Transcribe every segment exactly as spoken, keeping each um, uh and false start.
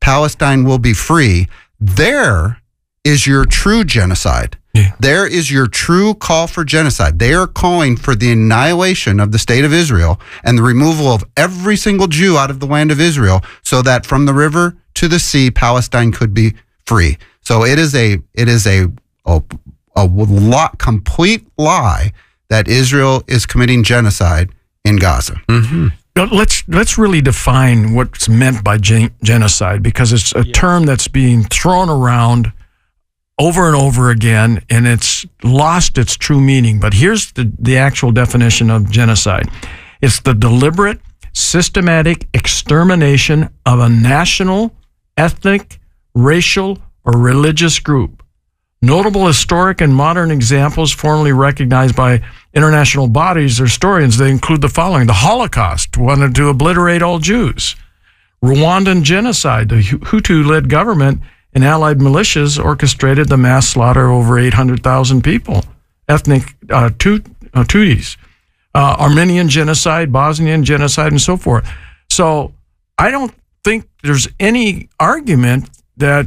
Palestine will be free, there is your true genocide. Yeah. There is your true call for genocide. They are calling for the annihilation of the state of Israel and the removal of every single Jew out of the land of Israel so that from the river to the sea, Palestine could be free. So it is a it is a a, a lot, complete lie that Israel is committing genocide in Gaza. Mm-hmm. Let's let's really define what's meant by gen- genocide, because it's a yeah. term that's being thrown around over and over again, and it's lost its true meaning. But here's the, the actual definition of genocide. It's the deliberate, systematic extermination of a national, ethnic, racial, or religious group. Notable historic and modern examples formally recognized by international bodies or historians, they include the following. The Holocaust wanted to obliterate all Jews. Rwandan genocide, the Hutu-led government and allied militias orchestrated the mass slaughter of over eight hundred thousand people, ethnic uh, Tut- uh, Tutsis. Uh, Armenian genocide, Bosnian genocide, and so forth. So I don't think there's any argument that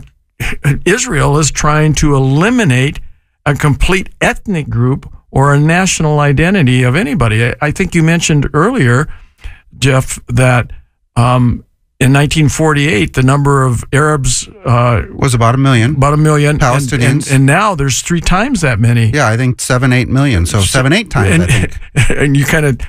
Israel is trying to eliminate a complete ethnic group or a national identity of anybody. I, I think you mentioned earlier, Jeff, that um, in nineteen forty-eight, the number of Arabs uh, was about a million. About a million. Palestinians. And, and, and now there's three times that many. Yeah, I think seven, eight million. So, so seven, eight times, and, I think. And you kind of,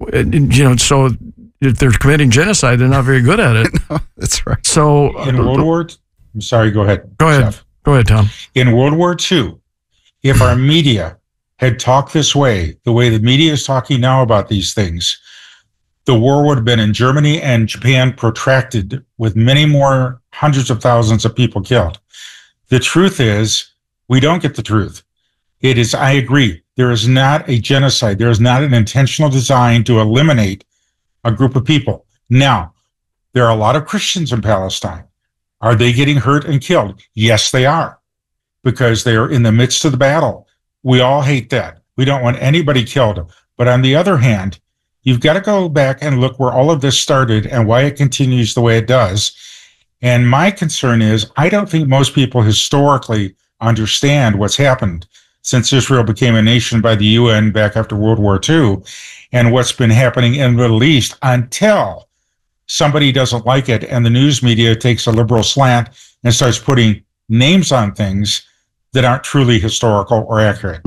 you know, so if they're committing genocide, they're not very good at it. No, that's right. So in World War, I'm sorry, go ahead. Go ahead. Jeff. Go ahead, Tom. In World War Two, if our media had talked this way, the way the media is talking now about these things, the war would have been in Germany and Japan protracted with many more hundreds of thousands of people killed. The truth is, we don't get the truth. It is, I agree, there is not a genocide. There is not an intentional design to eliminate a group of people. Now, there are a lot of Christians in Palestine. Are they getting hurt and killed? Yes, they are, because they are in the midst of the battle. We all hate that. We don't want anybody killed. But on the other hand, you've got to go back and look where all of this started and why it continues the way it does. And my concern is, I don't think most people historically understand what's happened since Israel became a nation by the U N back after World War Two, and what's been happening in the Middle East until somebody doesn't like it and the news media takes a liberal slant and starts putting names on things that aren't truly historical or accurate.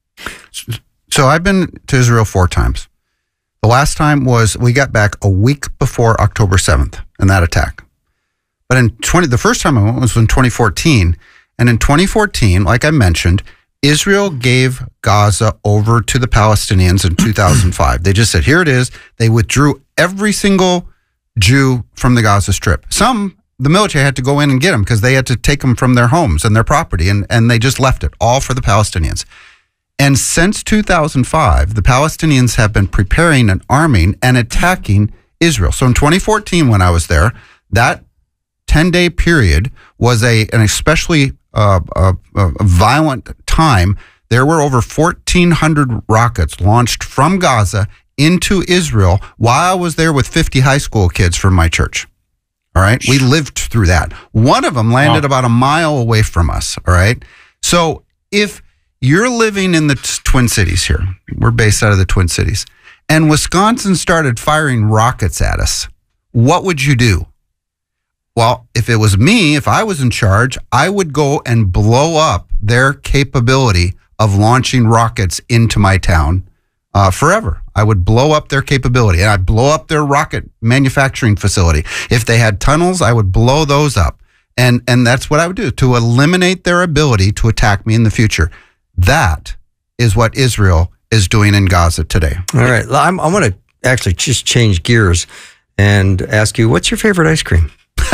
So I've been to Israel four times. The last time was, we got back a week before October seventh and that attack. But in twenty, the first time I went was in twenty fourteen. And in twenty fourteen, like I mentioned, Israel gave Gaza over to the Palestinians in two thousand five. They just said, here it is. They withdrew every single Jew from the Gaza Strip. Some, the military had to go in and get them because they had to take them from their homes and their property, and, and they just left it all for the Palestinians. And since two thousand five, the Palestinians have been preparing and arming and attacking Israel. So in twenty fourteen, when I was there, that ten-day period was a an especially uh, a, a violent time. There were over fourteen hundred rockets launched from Gaza into Israel while I was there with fifty high school kids from my church. All right? We lived through that. One of them landed wow. about a mile away from us. All right? So if you're living in the t- Twin Cities here, we're based out of the Twin Cities, and Wisconsin started firing rockets at us, what would you do? Well, if it was me, if I was in charge, I would go and blow up their capability of launching rockets into my town uh, forever. I would blow up their capability, and I'd blow up their rocket manufacturing facility. If they had tunnels, I would blow those up. And, and that's what I would do, to eliminate their ability to attack me in the future. That is what Israel is doing in Gaza today. All right. I'm, I want to actually just change gears and ask you, what's your favorite ice cream?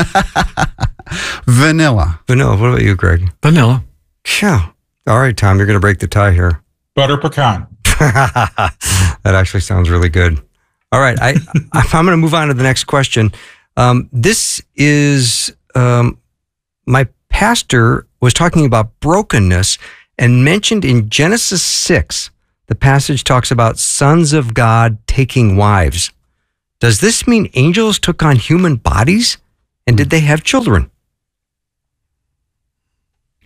Vanilla. Vanilla. What about you, Greg? Vanilla. Yeah. All right, Tom, you're going to break the tie here. Butter pecan. That actually sounds really good. All right. I, I'm going to move on to the next question. Um, this is, um, my pastor was talking about brokenness and mentioned in Genesis six, the passage talks about sons of God taking wives. Does this mean angels took on human bodies? And did they have children?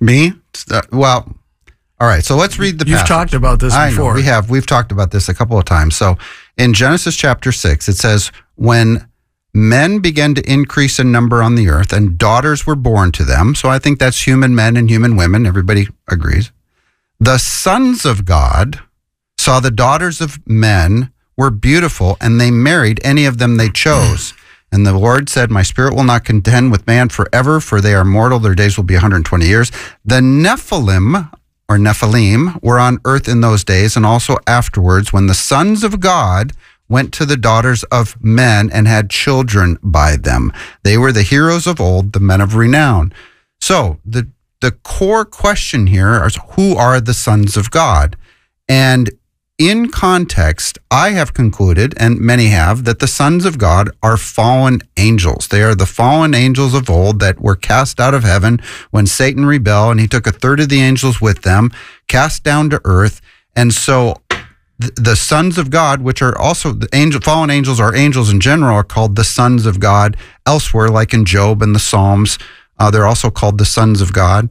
Me? Uh, well, all right. So let's read the You've passage. talked about this I before. know, we have. We've talked about this a couple of times. So in Genesis chapter six, it says, when men began to increase in number on the earth and daughters were born to them. So I think that's human men and human women. Everybody agrees. The sons of God saw the daughters of men were beautiful, and they married any of them they chose. And the Lord said, my spirit will not contend with man forever, for they are mortal. Their days will be one hundred twenty years. The Nephilim, or Nephilim, were on earth in those days, and also afterwards, when the sons of God went to the daughters of men and had children by them. They were the heroes of old, the men of renown. So the the core question here is, who are the sons of God? And in context, I have concluded, and many have, that the sons of God are fallen angels. They are the fallen angels of old that were cast out of heaven when Satan rebelled, and he took a third of the angels with them, cast down to earth. And so th- the sons of God, which are also the angel, fallen angels, are angels in general, are called the sons of God elsewhere, like in Job and the Psalms. Uh, they're also called the sons of God.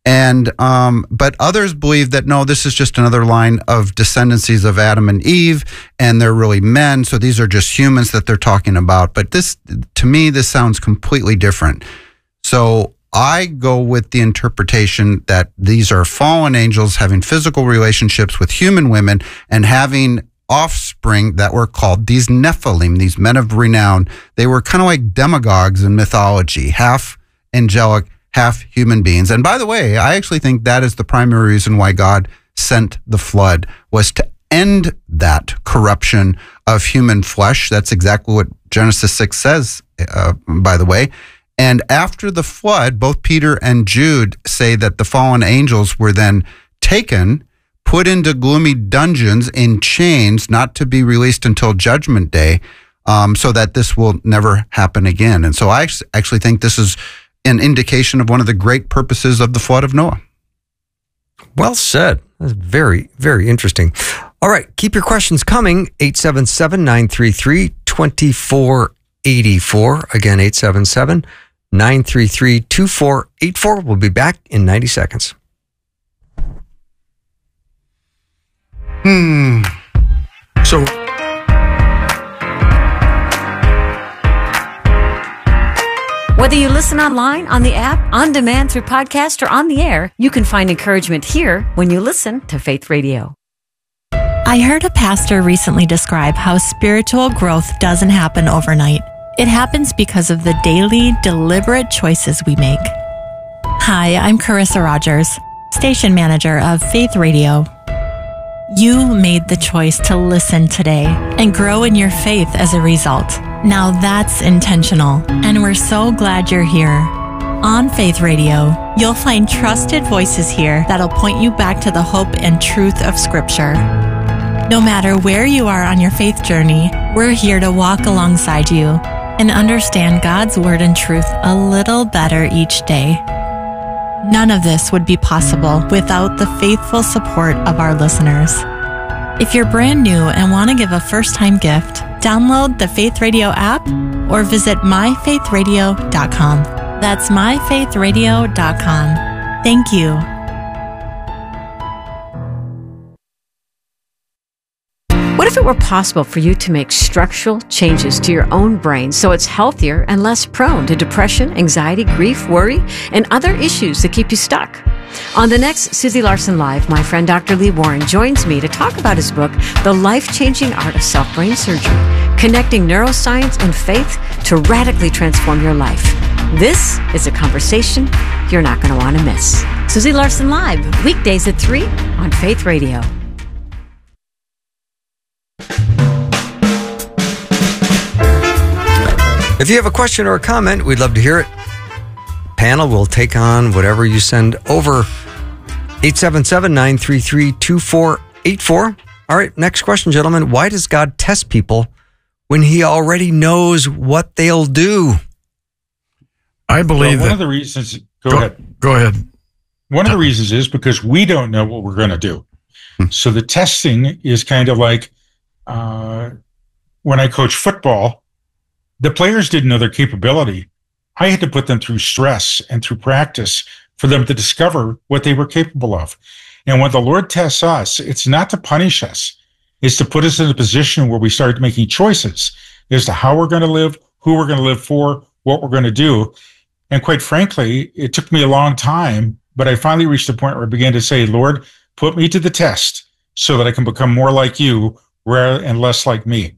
And um, but others believe that no, this is just another line of descendancies of Adam and Eve, and they're really men. So these are just humans that they're talking about. But this, to me, this sounds completely different. So I go with the interpretation that these are fallen angels having physical relationships with human women and having offspring that were called these Nephilim, these men of renown. They were kind of like demagogues in mythology, half angelic, half human beings. And by the way, I actually think that is the primary reason why God sent the flood, was to end that corruption of human flesh. That's exactly what Genesis six says, uh, by the way. And after the flood, both Peter and Jude say that the fallen angels were then taken, put into gloomy dungeons in chains, not to be released until Judgment Day, um, so that this will never happen again. And so I actually think this is an indication of one of the great purposes of the flood of Noah. Well said. That's very, very interesting. All right, keep your questions coming. eight seven seven, nine three three, two four eight four. Again, eight seven seven, nine three three, two four eight four. We'll be back in ninety seconds. Hmm. So whether you listen online, on the app, on demand through podcast, or on the air, you can find encouragement here when you listen to Faith Radio. I heard a pastor recently describe how spiritual growth doesn't happen overnight. It happens because of the daily, deliberate choices we make. Hi, I'm Carissa Rogers, station manager of Faith Radio. You made the choice to listen today and grow in your faith as a result. Now that's intentional, and we're so glad you're here. On Faith Radio, you'll find trusted voices here that'll point you back to the hope and truth of Scripture. No matter where you are on your faith journey, we're here to walk alongside you and understand God's Word and truth a little better each day. None of this would be possible without the faithful support of our listeners. If you're brand new and want to give a first-time gift, download the Faith Radio app or visit my faith radio dot com. That's my faith radio dot com. Thank you. What if it were possible for you to make structural changes to your own brain so it's healthier and less prone to depression, anxiety, grief, worry, and other issues that keep you stuck? On the next Susie Larson Live, my friend Doctor Lee Warren joins me to talk about his book, The Life-Changing Art of Self-Brain Surgery, Connecting Neuroscience and Faith to Radically Transform Your Life. This is a conversation you're not going to want to miss. Susie Larson Live, weekdays at three on Faith Radio. If you have a question or a comment, we'd love to hear it. Panel will take on whatever you send over. eight seven seven, nine three three, two four eight four. All right, next question, gentlemen. Why does God test people when he already knows what they'll do? I believe well, one that. of the reasons, go, Go, ahead. go ahead. One of the reasons is because we don't know what we're going to do. So the testing is kind of like uh, when I coach football, the players didn't know their capability. I had to put them through stress and through practice for them to discover what they were capable of. And when the Lord tests us, it's not to punish us. It's to put us in a position where we start making choices as to how we're going to live, who we're going to live for, what we're going to do. And quite frankly, it took me a long time, but I finally reached a point where I began to say, Lord, put me to the test so that I can become more like you rather and less like me.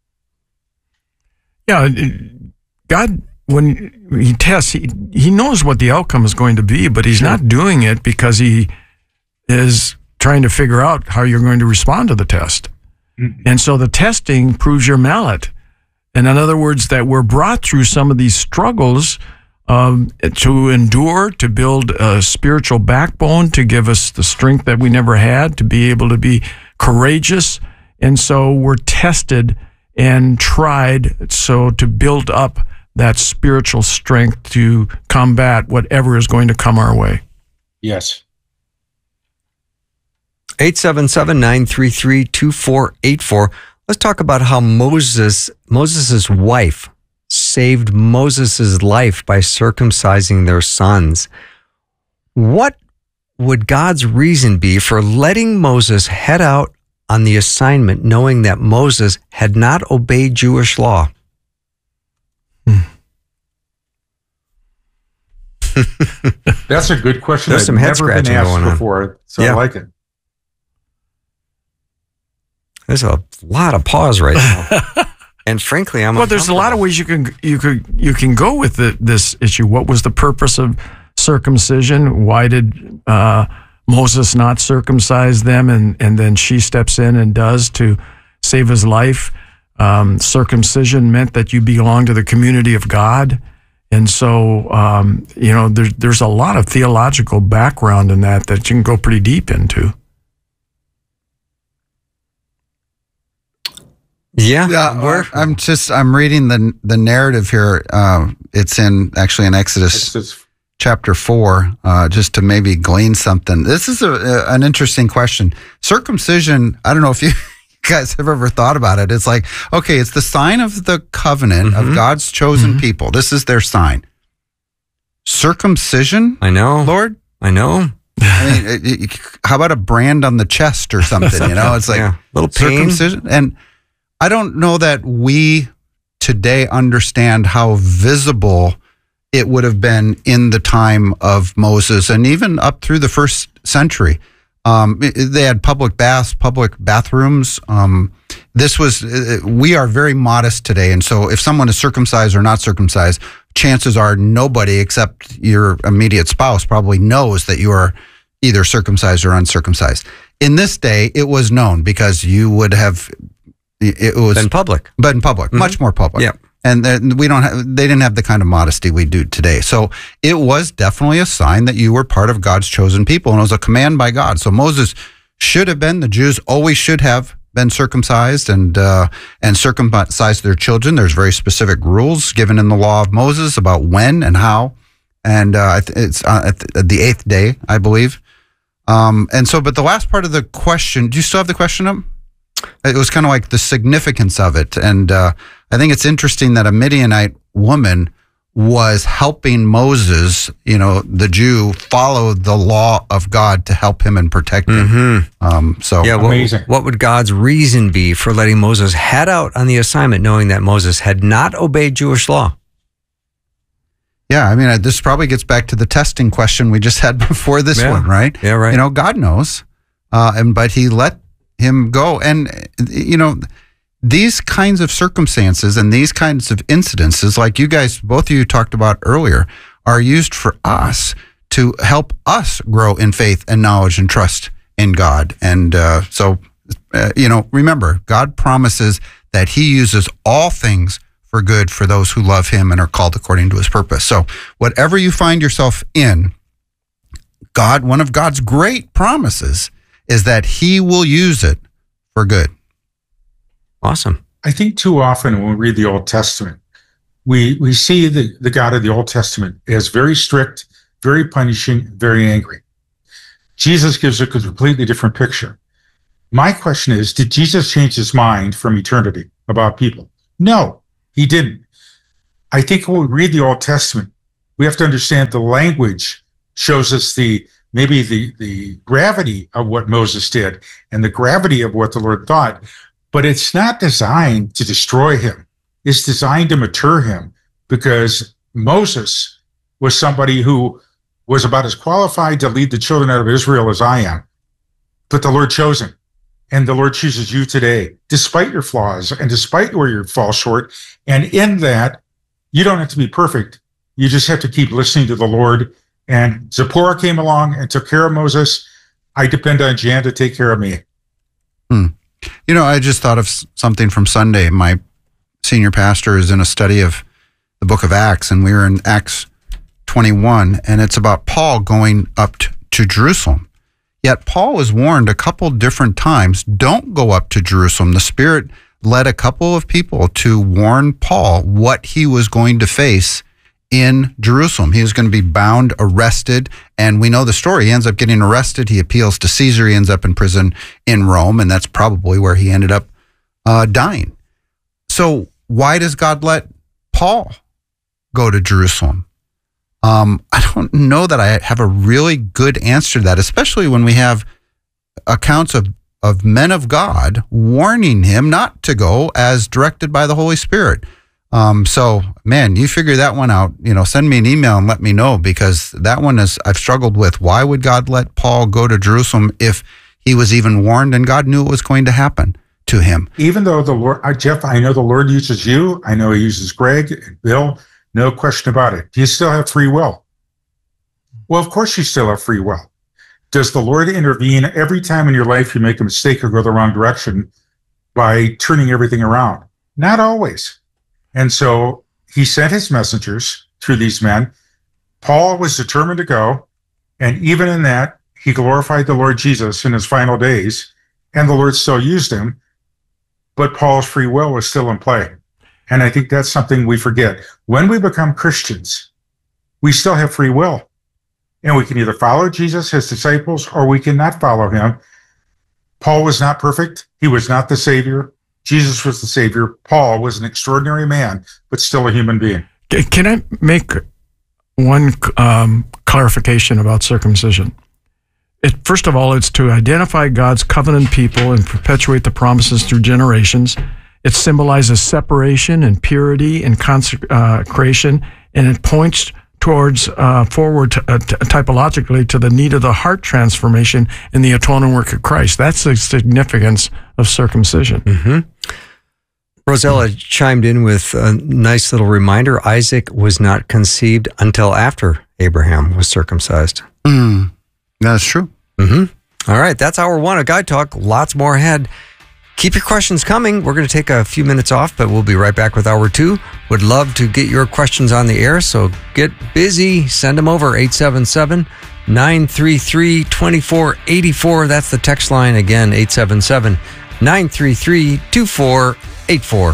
Yeah, God, when he tests, he, he knows what the outcome is going to be, but he's not doing it because he is trying to figure out how you're going to respond to the test. Mm-hmm. And so the testing proves your mallet. And in other words, that we're brought through some of these struggles um, to endure, to build a spiritual backbone, to give us the strength that we never had, to be able to be courageous. And so we're tested and tried so to build up that spiritual strength to combat whatever is going to come our way. Yes. eight seven seven, nine three three, two four eight four. Let's talk about how Moses, Moses' wife saved Moses' life by circumcising their sons. What would God's reason be for letting Moses head out on the assignment knowing that Moses had not obeyed Jewish law? Hmm. That's a good question. There's I've some head never been scratching asked going on before, so yeah. I like it. There's a lot of pause right now. And frankly, I'm well. There's a lot of ways you can you could you can go with the, this issue. What was the purpose of circumcision? Why did uh, Moses not circumcise them? And and then she steps in and does to save his life. Um, circumcision meant that you belong to the community of God, and so um, you know there's there's a lot of theological background in that that you can go pretty deep into. Yeah, yeah. Where? I'm just I'm reading the the narrative here. Uh, it's in actually in Exodus, Exodus. chapter four. Uh, just to maybe glean something. This is a, a, an interesting question. Circumcision. I don't know if you guys have ever thought about it. It's like, okay, it's the sign of the covenant mm-hmm. of God's chosen mm-hmm. people. This is their sign. Circumcision. I know, Lord. I know. I mean, it, it, how about a brand on the chest or something? You know, it's like yeah. little pain. Circumcision and. I don't know that we today understand how visible it would have been in the time of Moses and even up through the first century. Um, they had public baths, public bathrooms. Um, this was, we are very modest today. And so if someone is circumcised or not circumcised, chances are nobody except your immediate spouse probably knows that you are either circumcised or uncircumcised. In this day, it was known because you would have It was in public, but in public, mm-hmm. much more public. Yeah, and we don't have. They didn't have the kind of modesty we do today. So it was definitely a sign that you were part of God's chosen people, and it was a command by God. So Moses should have been. The Jews always should have been circumcised and uh, and circumcised their children. There's very specific rules given in the law of Moses about when and how, and uh, it's uh, at the eighth day, I believe. Um, and so, but the last part of the question. Do you still have the question up? It was kind of like the significance of it. And uh, I think it's interesting that a Midianite woman was helping Moses, you know, the Jew, follow the law of God to help him and protect him. Mm-hmm. Um, so yeah, what, amazing. What would God's reason be for letting Moses head out on the assignment knowing that Moses had not obeyed Jewish law? Yeah, I mean, this probably gets back to the testing question we just had before this yeah. one, right? Yeah, right. You know, God knows. Uh, and but he let him go. And, you know, these kinds of circumstances and these kinds of incidences, like you guys, both of you talked about earlier, are used for us to help us grow in faith and knowledge and trust in God. And uh, so, uh, you know, remember, God promises that he uses all things for good for those who love him and are called according to his purpose. So whatever you find yourself in, God, one of God's great promises is that he will use it for good. Awesome. I think too often when we read the Old Testament, we we see the, the God of the Old Testament as very strict, very punishing, very angry. Jesus gives a completely different picture. My question is, did Jesus change his mind from eternity about people? No, he didn't. I think when we read the Old Testament, we have to understand the language shows us the maybe the the gravity of what Moses did and the gravity of what the Lord thought. But it's not designed to destroy him. It's designed to mature him, because Moses was somebody who was about as qualified to lead the children out of Israel as I am. But the Lord chose him. And the Lord chooses you today, despite your flaws and despite where you fall short. And in that, you don't have to be perfect. You just have to keep listening to the Lord. And Zipporah came along and took care of Moses. I depend on Jan to take care of me. Hmm. You know, I just thought of something from Sunday. My senior pastor is in a study of the book of Acts, and we were in Acts twenty-one, and it's about Paul going up to, to Jerusalem. Yet Paul was warned a couple different times, don't go up to Jerusalem. The Spirit led a couple of people to warn Paul what he was going to face in Jerusalem. He was going to be bound, arrested, and we know the story. He ends up getting arrested. He appeals to Caesar. He ends up in prison in Rome, and that's probably where he ended up uh, dying. So why does God let Paul go to Jerusalem? Um, I don't know that I have a really good answer to that, especially when we have accounts of, of men of God warning him not to go as directed by the Holy Spirit. Um, so, man, you figure that one out. You know, send me an email and let me know, because that one is I've struggled with. Why would God let Paul go to Jerusalem if he was even warned and God knew it was going to happen to him? Even though the Lord, uh, Jeff, I know the Lord uses you. I know he uses Greg and Bill. No question about it. Do you still have free will? Well, of course you still have free will. Does the Lord intervene every time in your life you make a mistake or go the wrong direction by turning everything around? Not always. And so he sent his messengers through these men. Paul was determined to go. And even in that, he glorified the Lord Jesus in his final days. And the Lord still used him. But Paul's free will was still in play. And I think that's something we forget. When we become Christians, we still have free will. And we can either follow Jesus, his disciples, or we cannot follow him. Paul was not perfect. He was not the Savior. Jesus was the Savior. Paul was an extraordinary man, but still a human being. Can I make one um, clarification about circumcision? It, first of all, it's to identify God's covenant people and perpetuate the promises through generations. It symbolizes separation and purity and consecration, and it points towards uh, forward to, uh, t- typologically to the need of the heart transformation in the atoning work of Christ. That's the significance of circumcision. Mm-hmm. Rosella chimed in with a nice little reminder. Isaac was not conceived until after Abraham was circumcised. Mm, that's true. Mm-hmm. All right, that's hour one of Guide Talk. Lots more ahead. Keep your questions coming. We're going to take a few minutes off, but we'll be right back with hour two. Would love to get your questions on the air, so get busy. Send them over, eight seven seven, nine three three, two four eight four. That's the text line again, eight seven seven, nine three three, two four eight four.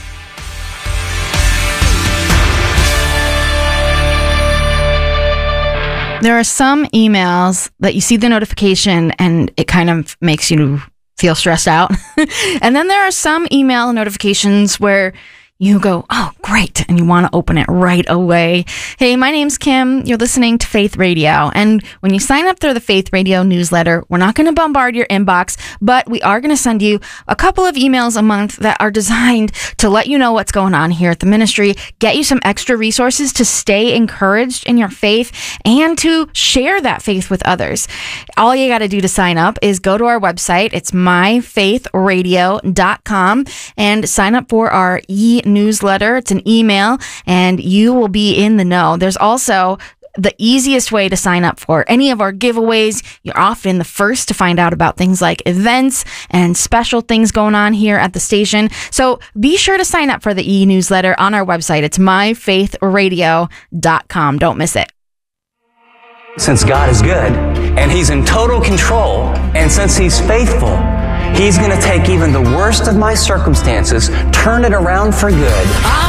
There are some emails that you see the notification and it kind of makes you feel stressed out. And then there are some email notifications where you go, oh, great, and you want to open it right away. Hey, my name's Kim. You're listening to Faith Radio. And when you sign up through the Faith Radio newsletter, we're not going to bombard your inbox, but we are going to send you a couple of emails a month that are designed to let you know what's going on here at the ministry, get you some extra resources to stay encouraged in your faith, and to share that faith with others. All you got to do to sign up is go to our website. It's my faith radio dot com and sign up for our e newsletter. It's an email and you will be in the know. There's also the easiest way to sign up for any of our giveaways. You're often the first to find out about things like events and special things going on here at the station. So be sure to sign up for the e-newsletter on our website. It's my faith radio dot com. Don't miss it. Since God is good and he's in total control, and since he's faithful, he's going to take even the worst of my circumstances, turn it around for good.